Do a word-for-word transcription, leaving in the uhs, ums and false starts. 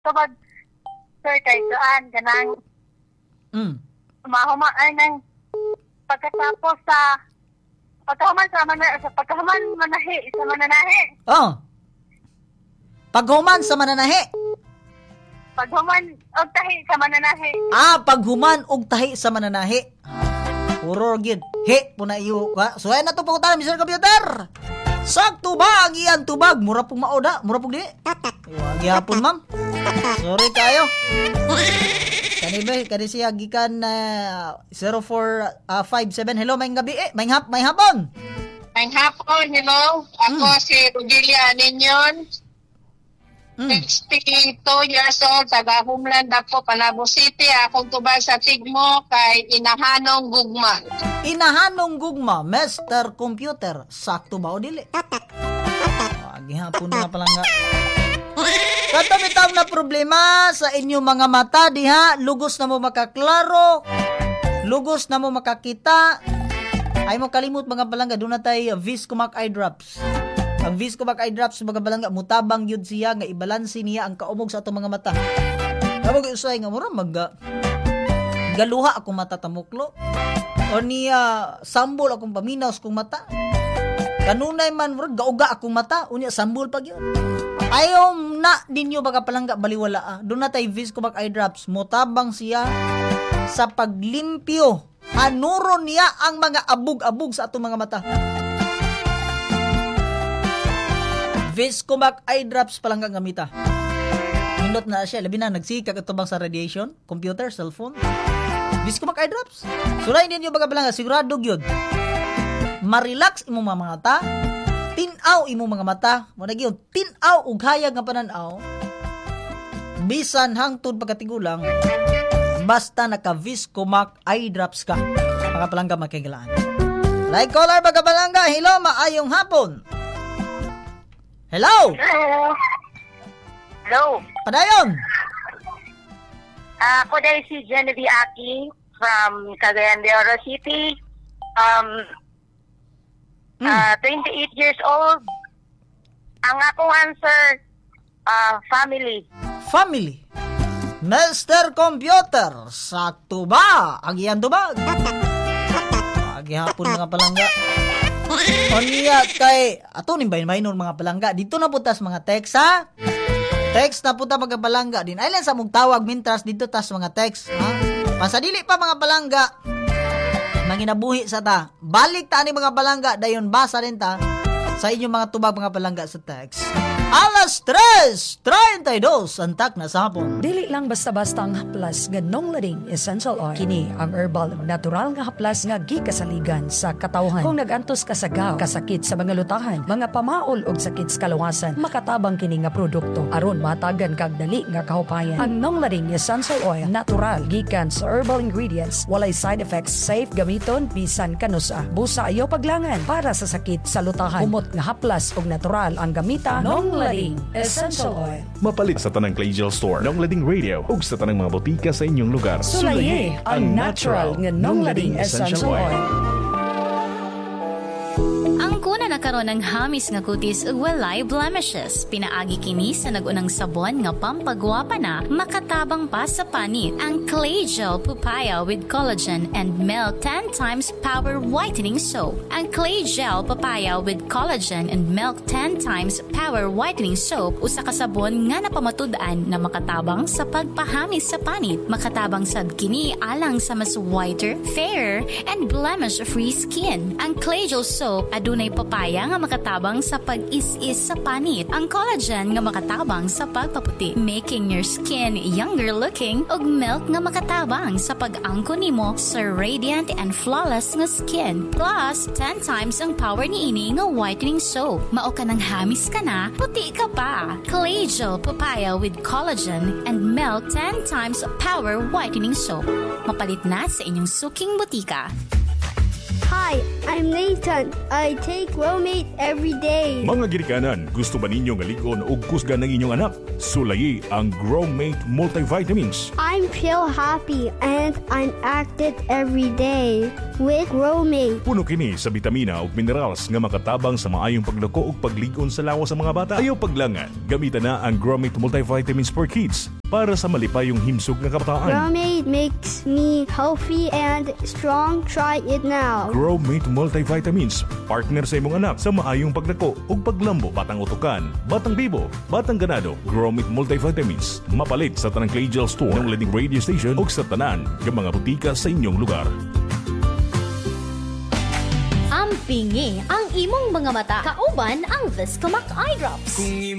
Kapag, sir, kay saan, ganang, Mm. mahuma, ay, nang, pagkatapos sa, pagkahuman sa, mana, sa pagkahuman manahi, sa mananahi, Oh. Paghuman sa mananahi. paghuman, og tahi sa mananahi, Ah, paghuman og tahi sa mananahi. Puro gyud. He, puna iyo ka. So ay na to pagutanan, mister Computer. Sakto ba ang iyang tubag? Mura pong maoda, mura pong di. Wagi hapon, ma'am. Sorry kayo. Kani ba, kani siya gikan na zero four five seven. Hello, may gabi eh. May hap, may hapon. ang hapon, hello, ako Mm. si Rudelia Ninyon, Mm. sixty-two years old, taga Homeland ako, Panabo City, akong tubag sa Tigmo, kay Inahanong Gugma. Inahanong gugma, mister Computer. Sakto ba o dili? Wagi hapon na pala nga. Katamitaw na problema sa inyong mga mata diha, lugos na mo makaklaro, lugos na mo makakita. Ay mo kalimot mga balangga, doon na tayo Viscomac eye drops. Ang Viscomac eye drops mga balangga, mutabang yun siya nga ibalansi niya ang kaumog sa atong mga mata. Kapag usay nga mura mag galuha akong mata tamuklo o niya sambol akong paminaw sa akong mata. Kanunay man mura gauga akong mata unya sambol pag yun. Ayaw na dinyo baga palangga baliwala ah. Doon na tayo Viscomac eye drops, mutabang siya sa paglimpyo. Hanuron niya ang mga abog-abog sa atong mga mata. Viscomac eye drops palang nga gamita. Hindot na siya, labi na nagsikag ito bang sa radiation, computer, cellphone. Viscomac eye drops. Sulayin ninyo baga palang nga, sigurado yun. Marelax imo mga mata, tinaw imo mga mata, muna yun, tinaw ug hayag nga pananaw, bisan hangtod pagkatigulang, basta naka Viscomac eye drops ka, mga palangga makigalaan. Like caller baga palangga, hello, maayong hapon. Hello! Hello. Hello. Padayon! Ako dahil si Genevieve Aki from Cagayan de Oro City. Um, Hmm. uh, twenty-eight years old. Ang akong answer, uh, family. Family. mister Computer, sakto ba ang iyang dubag? Paghihapon mga palangga. O niya kay, ato ni bayin-bayinon mga palangga. Dito na putas mga text ha? Text na puta mga palangga. Din ay lang sa mong tawag mintras dito tas mga text. Ha? Pasadili pa mga palangga. Manginabuhi sa ta. Balik ta ni mga palangga. Dayon basa rin ta sa inyong mga tubag mga palangga sa text. Alas tres, thirty-two, antak na sa hapon. Dili lang basta-basta ang haplas nga nonglading essential oil. Kini ang herbal natural nga haplas nga gikasaligan sa katawhan. Kung nagantos ka sa gaw, kasakit sa mga lutahan, mga pamaol og sakit sa kalawasan, makatabang kini nga produkto aron matagan kag dali nga kahupayan. Ang nonglading essential oil natural gikan sa herbal ingredients, walay side effects, safe gamiton bisan kanusa. Busa ayo paglangan para sa sakit sa lutahan. Umot nga haplas og natural ang gamita. Nonglading essential oil. Mapalit sa tanang Clay Gel Store, Nonglading Radio, ug sa tanang mga botika sa inyong lugar. Sulaye ang natural nga nonglading essential oil. Ang kuna nakaroon ng hamis nga kutis ug walay blemishes. Pinaagi kini sa nagunang sabon nga pampagwapa na makatabang pa sa panit. Ang Clay Gel Papaya with Collagen and Milk ten times Power Whitening Soap. Ang Clay Gel Papaya with Collagen and Milk ten times Power Whitening Soap usa ka sabon nga napamatud-an na makatabang sa pagpahamis sa panit. Makatabang sad kini alang sa mas whiter, fairer, and blemish-free skin. Ang Clay Gel Soap adunay papaya nga makatabang sa pag-is-is sa panit. Ang collagen nga makatabang sa pagpaputi, making your skin younger looking, ug milk nga makatabang sa pag-angko nimo sa radiant and flawless nga skin. Plus, ten times ang power niini nga whitening soap. Mao ka nang hamis ka na, puti ka pa. Clay Gel Papaya with Collagen and Milk ten times Power Whitening Soap. Mapalit na sa inyong suking butika. Hi, I'm Nathan. I take Gromate every day. Mga ginikanan, gusto ba ninyo ngaligon o kusgan ng inyong anak? Sulayi ang Gromate Multivitamins. I feel happy and I'm active every day with Gromate. Puno kini sa bitamina ug minerals nga makatabang sa maayong paglako ug pagligon sa lawas sa mga bata. Ayaw paglangan, gamitan na ang Gromate Multivitamins for Kids para sa malipayong himsog nga kabataan. Gromate makes me healthy and strong. Try it now. Gromate Multivitamins, partner sa imong anak sa maayong paglako ug paglambo, batang utukan, batang bibo, batang ganado. Gromate Multivitamins, mapalit sa tanang Clay Gel Store ng leading radio station ug sa tanan ng mga butika sa inyong lugar. Ampingi ang imong mga mata kauban ang Viscomac Eye Drops.